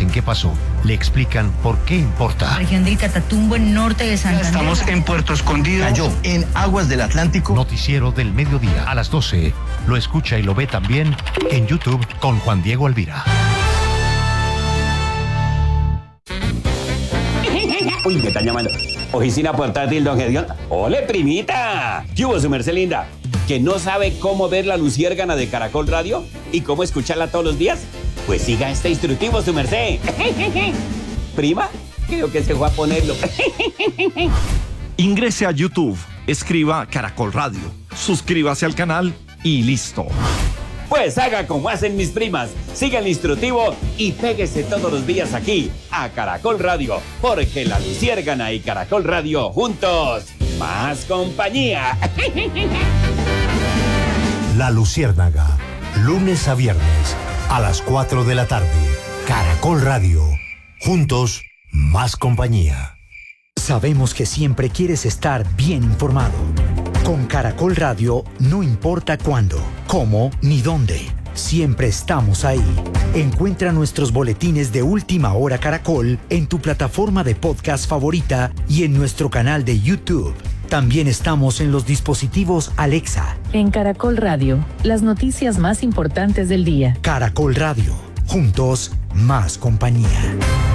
saben qué pasó, le explican por qué importa. Región del Catatumbo, en norte de Santander. Estamos en Puerto Escondido. Cayó en aguas del Atlántico. Noticiero del mediodía a las 12. Lo escucha y lo ve también en YouTube con Juan Diego Alvira. Uy, me están llamando. Oficina portátil, don Gedeón. ¡Ole, primita! ¿Qué hubo, su merced linda? ¿Que no sabe cómo ver la luciérgana de Caracol Radio? ¿Y cómo escucharla todos los días? Pues siga este instructivo, su merced. ¿Prima? Creo que se fue a ponerlo. Ingrese a YouTube, escriba Caracol Radio, suscríbase al canal y listo. Pues haga como hacen mis primas, siga el instructivo y péguese todos los días aquí a Caracol Radio, porque la luciérgana y Caracol Radio juntos, más compañía. La Luciérnaga, lunes a viernes a las 4 de la tarde. Caracol Radio, juntos, más compañía. Sabemos que siempre quieres estar bien informado. Con Caracol Radio, no importa cuándo, cómo ni dónde, siempre estamos ahí. Encuentra nuestros boletines de Última Hora Caracol en tu plataforma de podcast favorita y en nuestro canal de YouTube. También estamos en los dispositivos Alexa. En Caracol Radio, las noticias más importantes del día. Caracol Radio, juntos, más compañía.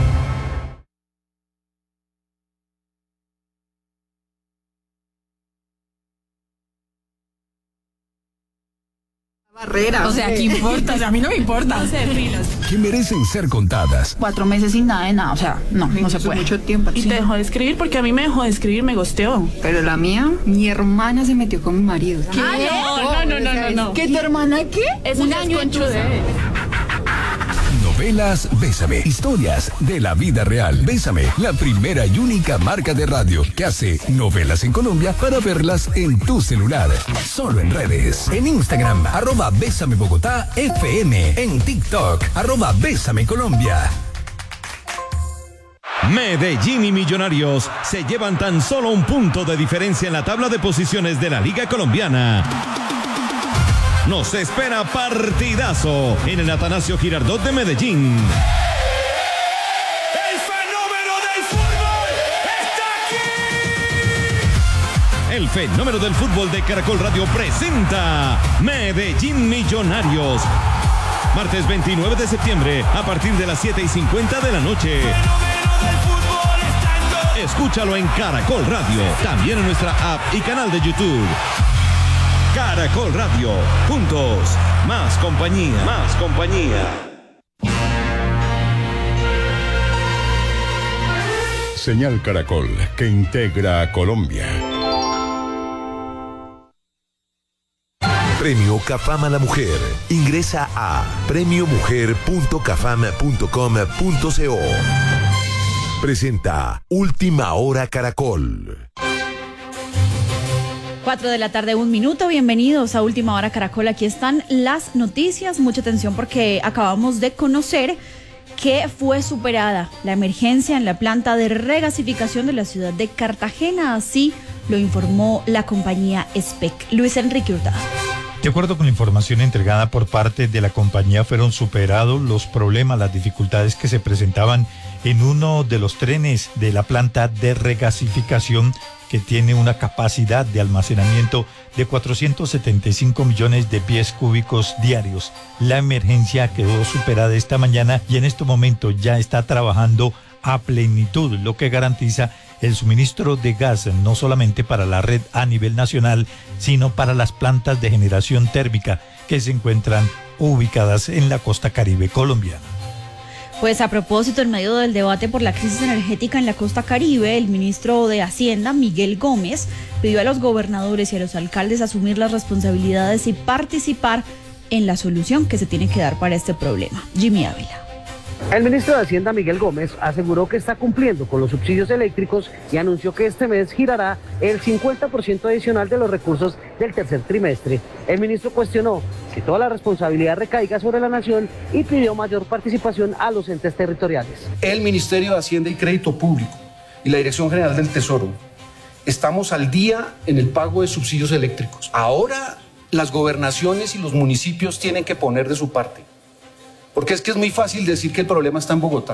Barrera. O sea, ¿qué importa? O sea, a mí no me importa. No sé, que merecen ser contadas. 4 meses sin nada de nada, o sea, no se puede. Mucho tiempo. Y te dejó de escribir porque a mí me dejó de escribir, me gosteó. Pero la mía, mi hermana se metió con mi marido. ¿Qué? No. ¿Qué tu hermana qué? Es un año de Novelas Bésame, historias de la vida real. Bésame, la primera y única marca de radio que hace novelas en Colombia para verlas en tu celular. Solo en redes. En Instagram, @Bésame Bogotá FM. En TikTok, @Bésame Colombia. Medellín y Millonarios se llevan tan solo un punto de diferencia en la tabla de posiciones de la Liga Colombiana. Nos espera partidazo en el Atanasio Girardot de Medellín. ¡El fenómeno del fútbol está aquí! El fenómeno del fútbol de Caracol Radio presenta Medellín Millonarios. Martes 29 de septiembre a partir de las 7:50 de la noche. Escúchalo en Caracol Radio, también en nuestra app y canal de YouTube. Caracol Radio, juntos, más compañía, más compañía. Señal Caracol, que integra a Colombia. Premio Cafam a la Mujer. Ingresa a premiomujer.cafam.com.co. Presenta Última Hora Caracol. 4 de la tarde, 1 minuto. Bienvenidos a Última Hora Caracol. Aquí están las noticias. Mucha atención porque acabamos de conocer que fue superada la emergencia en la planta de regasificación de la ciudad de Cartagena. Así lo informó la compañía SPEC. Luis Enrique Hurtado. De acuerdo con la información entregada por parte de la compañía, fueron superados los problemas, las dificultades que se presentaban en uno de los trenes de la planta de regasificación, que tiene una capacidad de almacenamiento de 475 millones de pies cúbicos diarios. La emergencia quedó superada esta mañana y en este momento ya está trabajando a plenitud, lo que garantiza el suministro de gas no solamente para la red a nivel nacional, sino para las plantas de generación térmica que se encuentran ubicadas en la costa caribe colombiana. Pues a propósito, en medio del debate por la crisis energética en la costa caribe, el ministro de Hacienda, Miguel Gómez, pidió a los gobernadores y a los alcaldes asumir las responsabilidades y participar en la solución que se tiene que dar para este problema. Jimmy Ávila. El ministro de Hacienda, Miguel Gómez, aseguró que está cumpliendo con los subsidios eléctricos y anunció que este mes girará el 50% adicional de los recursos del tercer trimestre. El ministro cuestionó que toda la responsabilidad recaiga sobre la nación y pidió mayor participación a los entes territoriales. El Ministerio de Hacienda y Crédito Público y la Dirección General del Tesoro estamos al día en el pago de subsidios eléctricos. Ahora las gobernaciones y los municipios tienen que poner de su parte. Porque es que es muy fácil decir que el problema está en Bogotá.